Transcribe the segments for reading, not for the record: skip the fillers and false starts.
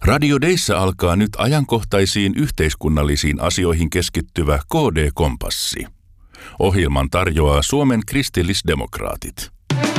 Radio Deissä alkaa nyt ajankohtaisiin yhteiskunnallisiin asioihin keskittyvä KD-kompassi. Ohjelman tarjoaa Suomen kristillisdemokraatit.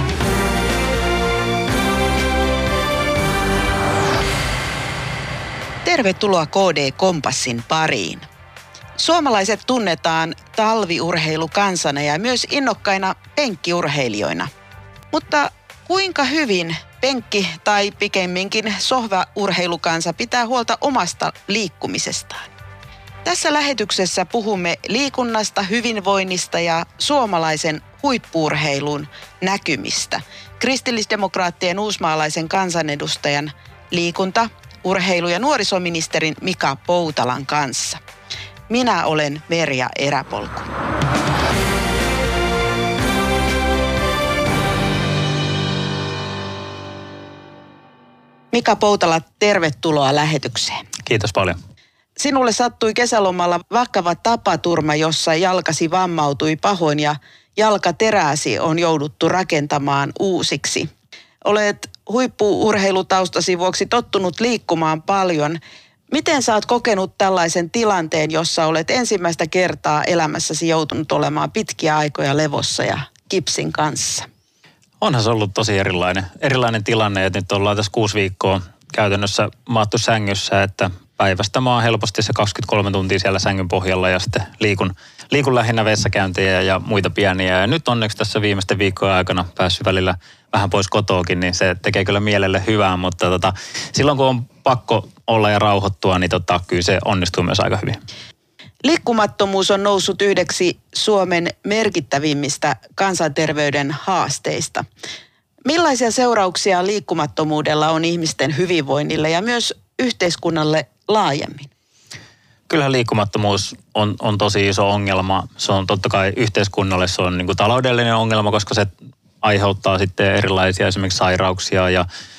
Tervetuloa KD-kompassin pariin. Suomalaiset tunnetaan talviurheilukansana ja myös innokkaina penkkiurheilijoina. Mutta kuinka hyvin penkki- tai pikemminkin sohvaurheilukansa pitää huolta omasta liikkumisestaan? Tässä lähetyksessä puhumme liikunnasta, hyvinvoinnista ja suomalaisen huippu-urheilun näkymistä. Kristillisdemokraattien uusmaalaisen kansanedustajan liikunta-, urheilu- ja nuorisoministerin Mika Poutalan kanssa. Minä olen Merja Eräpolku. Mika Poutala, tervetuloa lähetykseen. Kiitos paljon. Sinulle sattui kesälomalla vakava tapaturma, jossa jalkasi vammautui pahoin ja jalkateräsi on jouduttu rakentamaan uusiksi. Olet huippu-urheilutaustasi vuoksi tottunut liikkumaan paljon. Miten sä oot kokenut tällaisen tilanteen, jossa olet ensimmäistä kertaa elämässäsi joutunut olemaan pitkiä aikoja levossa ja kipsin kanssa? Onhan se ollut tosi erilainen tilanne, että nyt ollaan tässä 6 viikkoa käytännössä maattu sängyssä, että päivästä mä oon helposti se 23 tuntia siellä sängyn pohjalla ja sitten liikun lähinnä vessakäyntejä ja muita pieniä. Ja nyt onneksi tässä viimeisten viikkojen aikana päässyt välillä vähän pois kotoakin, niin se tekee kyllä mielelle hyvää, mutta silloin kun on pakko olla ja rauhoittua, niin kyllä se onnistuu myös aika hyvin. Liikkumattomuus on noussut yhdeksi Suomen merkittävimmistä kansanterveyden haasteista. Millaisia seurauksia liikkumattomuudella on ihmisten hyvinvoinnille ja myös yhteiskunnalle laajemmin? Kyllähän liikkumattomuus on tosi iso ongelma. Se on totta kai yhteiskunnalle, se on niin kuin taloudellinen ongelma, koska se aiheuttaa sitten erilaisia esimerkiksi sairauksia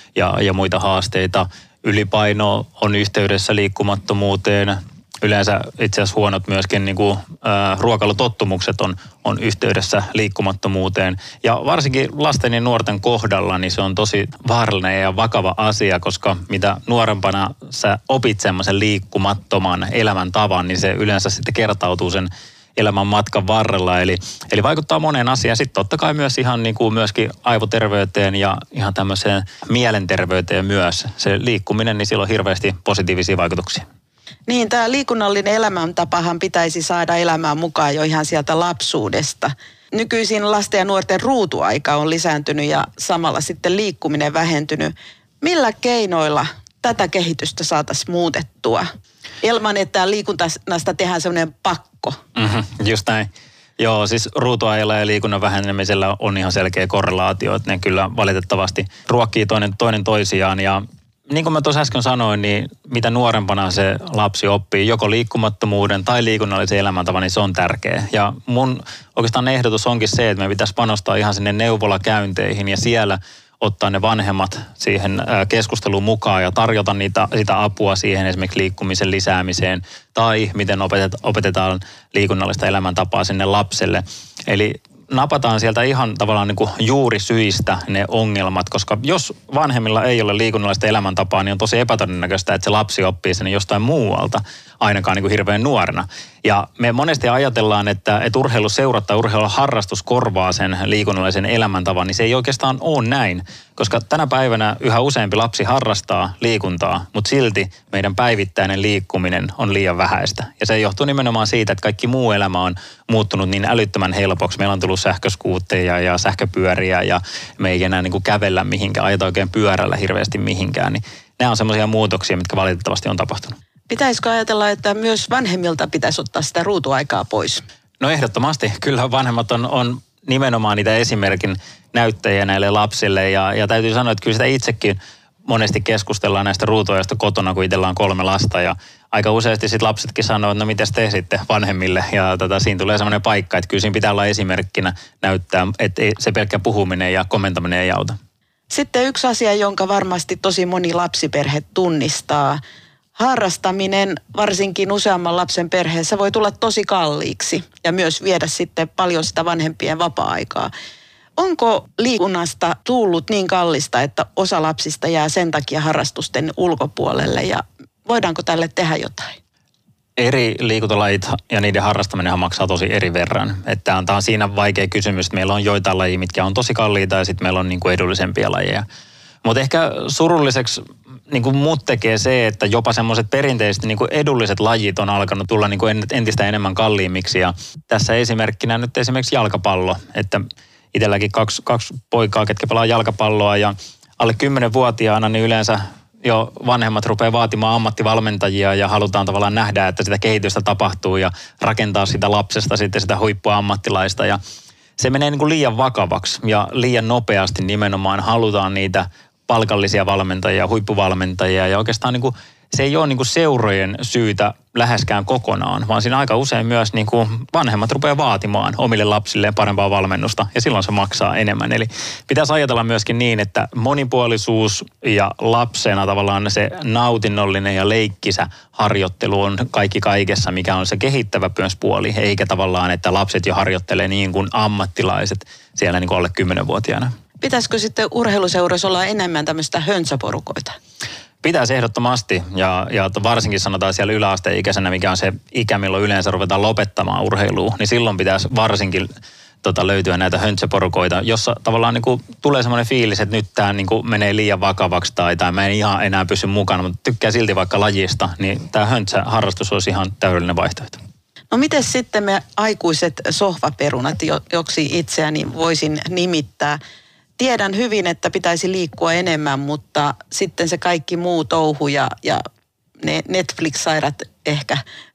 ja muita haasteita. Ylipaino on yhteydessä liikkumattomuuteen. Yleensä itse asiassa huonot myöskin niin kuin, ruokailutottumukset on yhteydessä liikkumattomuuteen. Ja varsinkin lasten ja nuorten kohdalla niin se on tosi vaarallinen ja vakava asia, koska mitä nuorempana sä opit semmoisen liikkumattoman elämäntavan, niin se yleensä sitten kertautuu sen elämän matkan varrella. Eli vaikuttaa moneen asiaan. Sitten totta kai myös ihan niin kuin myöskin aivoterveyteen ja ihan tämmöiseen mielenterveyteen myös. Se liikkuminen, niin sillä on hirveästi positiivisia vaikutuksia. Niin, tämä liikunnallinen elämäntapahan pitäisi saada elämään mukaan jo ihan sieltä lapsuudesta. Nykyisin lasten ja nuorten ruutuaika on lisääntynyt ja samalla sitten liikkuminen vähentynyt. Millä keinoilla tätä kehitystä saataisiin muutettua ilman, että liikunnasta tehdään semmoinen pakko? Just näin. Joo, siis ruutuajalla ja liikunnan vähenemisellä on ihan selkeä korrelaatio, että ne kyllä valitettavasti ruokkii toinen toisiaan ja niin kuin mä tuossa äsken sanoin, niin mitä nuorempana se lapsi oppii joko liikkumattomuuden tai liikunnallisen elämäntavan, niin se on tärkeä. Ja mun oikeastaan ehdotus onkin se, että me pitäisi panostaa ihan sinne neuvolakäynteihin ja siellä ottaa ne vanhemmat siihen keskusteluun mukaan ja tarjota sitä apua siihen esimerkiksi liikkumisen lisäämiseen tai miten opetetaan liikunnallista elämäntapaa sinne lapselle. Eli napataan sieltä ihan tavallaan niin kuin juurisyistä ne ongelmat, koska jos vanhemmilla ei ole liikunnallista elämäntapaa, niin on tosi epätodennäköistä, että se lapsi oppii sen jostain muualta, ainakaan niin kuin hirveän nuorena. Ja me monesti ajatellaan, että urheiluseurat tai urheiluharrastus korvaa sen liikunnallisen elämäntavan, niin se ei oikeastaan ole näin, koska tänä päivänä yhä useampi lapsi harrastaa liikuntaa, mutta silti meidän päivittäinen liikkuminen on liian vähäistä. Ja se johtuu nimenomaan siitä, että kaikki muu elämä on muuttunut niin älyttömän helpoksi. Meillä on tullut sähköskuutteja ja sähköpyöriä ja me ei enää niin kuin kävellä mihinkään, ajeta oikein pyörällä hirveästi mihinkään. Niin nämä on semmoisia muutoksia, mitkä valitettavasti on tapahtunut. Pitäisikö ajatella, että myös vanhemmilta pitäisi ottaa sitä ruutuaikaa pois? No ehdottomasti. Kyllä vanhemmat on nimenomaan niitä esimerkin näyttäjiä näille lapsille ja täytyy sanoa, että kyllä sitä itsekin monesti keskustellaan näistä ruutuajasta kotona, kun itsellä on 3 lasta ja aika useasti sitten lapsetkin sanoo, että no mitäs te sitten vanhemmille ja siinä tulee semmoinen paikka, että kyllä siinä pitää olla esimerkkinä näyttää, että se pelkkä puhuminen ja komentaminen ei auta. Sitten yksi asia, jonka varmasti tosi moni lapsiperhe tunnistaa. Harrastaminen, varsinkin useamman lapsen perheessä, voi tulla tosi kalliiksi ja myös viedä sitten paljon sitä vanhempien vapaa-aikaa. Onko liikunnasta tullut niin kallista, että osa lapsista jää sen takia harrastusten ulkopuolelle ja voidaanko tälle tehdä jotain? Eri liikuntalajit ja niiden harrastaminen maksaa tosi eri verran. Tämä on siinä vaikea kysymys, että meillä on joitain lajia, mitkä on tosi kalliita ja sitten meillä on niin kuin edullisempia lajeja. Mutta ehkä surulliseksi niin kuin mut tekee se, että jopa semmoiset perinteisesti niin kuin edulliset lajit on alkanut tulla niin kuin entistä enemmän kalliimmiksi. Ja tässä esimerkkinä nyt esimerkiksi jalkapallo, että itselläkin kaksi poikaa, ketkä pelaa jalkapalloa ja alle 10-vuotiaana niin yleensä jo vanhemmat rupeaa vaatimaan ammattivalmentajia ja halutaan tavallaan nähdä, että sitä kehitystä tapahtuu ja rakentaa sitä lapsesta sitten sitä huippuammattilaista ja se menee niin kuin liian vakavaksi ja liian nopeasti nimenomaan halutaan niitä palkallisia valmentajia, huippuvalmentajia ja oikeastaan niin kuin se ei ole niin kuin seurojen syytä läheskään kokonaan, vaan siinä aika usein myös niin kuin vanhemmat rupeaa vaatimaan omille lapsilleen parempaa valmennusta ja silloin se maksaa enemmän. Eli pitäisi ajatella myöskin niin, että monipuolisuus ja lapsena tavallaan se nautinnollinen ja leikkisä harjoittelu on kaikki kaikessa, mikä on se kehittävä myös puoli, eikä tavallaan, että lapset jo harjoittelee niin kuin ammattilaiset siellä niin kuin alle 10-vuotiaana. Pitäisikö sitten urheiluseuroissa olla enemmän tämmöistä höntsäporukoita? Pitäisi ehdottomasti ja varsinkin sanotaan siellä yläasteikäisenä, mikä on se ikä, milloin yleensä ruvetaan lopettamaan urheilua, niin silloin pitäisi varsinkin löytyä näitä höntsäporukoita, jossa tavallaan niin kuin tulee semmoinen fiilis, että nyt tämä niin kuin menee liian vakavaksi tai mä en ihan enää pysy mukana, mutta tykkää silti vaikka lajista, niin tämä höntsäharrastus olisi ihan täydellinen vaihtoehto. No miten sitten me aikuiset sohvaperunat, joksi itseäni voisin nimittää? Tiedän hyvin, että pitäisi liikkua enemmän, mutta sitten se kaikki muu touhu ja ne Netflix-sairat ehkä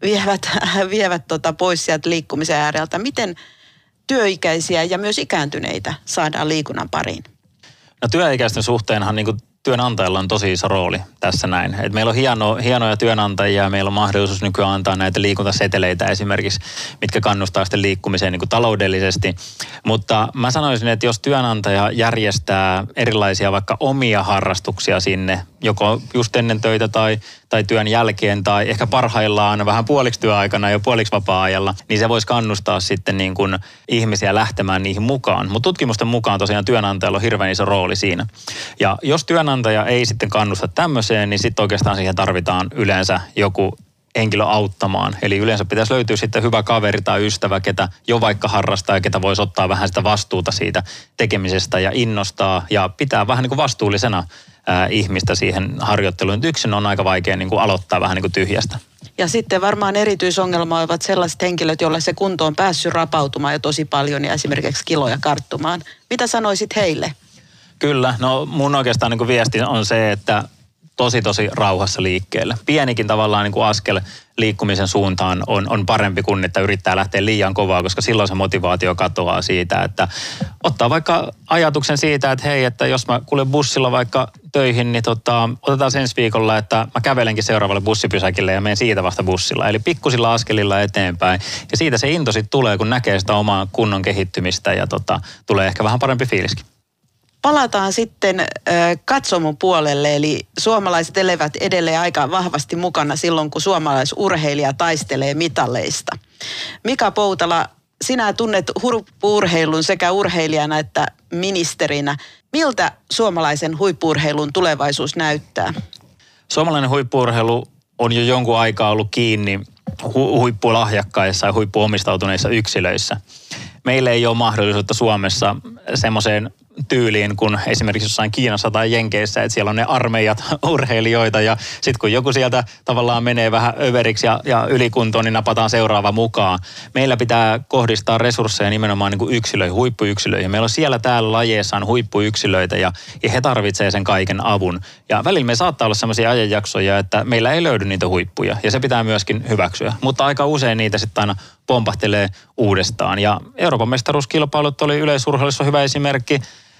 vievät pois sieltä liikkumisen ääreltä. Miten työikäisiä ja myös ikääntyneitä saadaan liikunnan pariin? No työikäisten suhteenhan niin kuin työnantajalla on tosi iso rooli tässä näin. Et meillä on hienoja työnantajia ja meillä on mahdollisuus nykyään antaa näitä liikuntaseteleitä esimerkiksi, mitkä kannustaa sitten liikkumiseen niin kuin taloudellisesti. Mutta mä sanoisin, että jos työnantaja järjestää erilaisia vaikka omia harrastuksia sinne, joko just ennen töitä tai työn jälkeen tai ehkä parhaillaan vähän puoliksi työaikana ja puoliksi vapaa-ajalla, niin se voisi kannustaa sitten niin kuin ihmisiä lähtemään niihin mukaan. Mutta tutkimusten mukaan tosiaan työnantajalla on hirveän iso rooli siinä. Ja jos työnantaja ei sitten kannusta tämmöiseen, niin sitten oikeastaan siihen tarvitaan yleensä joku henkilö auttamaan. Eli yleensä pitäisi löytyä sitten hyvä kaveri tai ystävä, ketä jo vaikka harrastaa ja ketä voisi ottaa vähän sitä vastuuta siitä tekemisestä ja innostaa ja pitää vähän niin kuin vastuullisena ihmistä siihen harjoitteluun. Yksin on aika vaikea niin kuin aloittaa vähän niin kuin tyhjästä. Ja sitten varmaan erityisongelma ovat sellaiset henkilöt, joilla se kunto on päässyt rapautumaan jo tosi paljon ja esimerkiksi kiloja karttumaan. Mitä sanoisit heille? Kyllä, no mun oikeastaan niin kuin viesti on se, että tosi rauhassa liikkeelle. Pienikin tavallaan niin kuin askel liikkumisen suuntaan on parempi kuin, että yrittää lähteä liian kovaa, koska silloin se motivaatio katoaa siitä, että ottaa vaikka ajatuksen siitä, että hei, että jos mä kuljen bussilla vaikka töihin, niin otetaan ensi viikolla, että mä kävelenkin seuraavalle bussipysäkille ja menen siitä vasta bussilla. Eli pikkusilla askelilla eteenpäin. Ja siitä se into sitten tulee, kun näkee sitä omaa kunnon kehittymistä ja tulee ehkä vähän parempi fiiliskin. Palataan sitten katsomon puolelle, eli suomalaiset elävät edelleen aika vahvasti mukana silloin, kun suomalaisurheilija taistelee mitalleista. Mika Poutala, sinä tunnet huippu-urheilun sekä urheilijana että ministerinä. Miltä suomalaisen huippu-urheilun tulevaisuus näyttää? Suomalainen huippu-urheilu on jo jonkun aikaa ollut kiinni huippulahjakkaissa ja huippuomistautuneissa yksilöissä. Meillä ei ole mahdollisuutta Suomessa semmoiseen tyyliin kuin esimerkiksi jossain Kiinassa tai Jenkeissä, että siellä on ne armeijat urheilijoita ja sitten kun joku sieltä tavallaan menee vähän överiksi ja ylikuntoon, niin napataan seuraava mukaan. Meillä pitää kohdistaa resursseja nimenomaan niin kuin yksilöihin, huippuyksilöihin. Meillä on siellä täällä lajeissaan huippuyksilöitä ja he tarvitsee sen kaiken avun. Ja välillä me saattaa olla sellaisia ajanjaksoja, että meillä ei löydy niitä huippuja ja se pitää myöskin hyväksyä. Mutta aika usein niitä sitten aina pompahtelee uudestaan. Ja Euroopan mestaruuskilpailut oli yleisurheilussa hyvä esimerkki.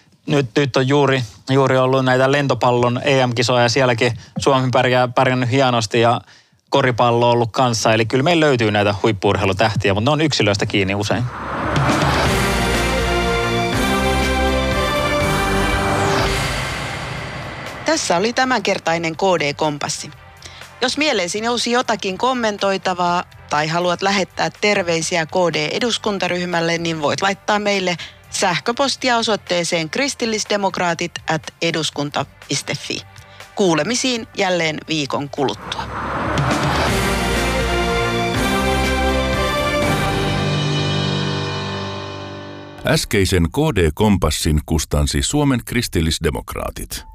Nyt on juuri ollut näitä lentopallon EM-kisoja ja sielläkin Suomi pärjännyt hienosti ja koripallo on ollut kanssa. Eli kyllä meillä löytyy näitä huippu-urheilutähtiä, mutta ne on yksilöistä kiinni usein. Tässä oli tämänkertainen KD-kompassi. Jos mieleesi nousi jotakin kommentoitavaa tai haluat lähettää terveisiä KD-eduskuntaryhmälle, niin voit laittaa meille Sähköpostia osoitteeseen kristillisdemokraatit@eduskunta.fi. Kuulemisiin jälleen viikon kuluttua. Äskeisen KD-kompassin kustansi Suomen kristillisdemokraatit.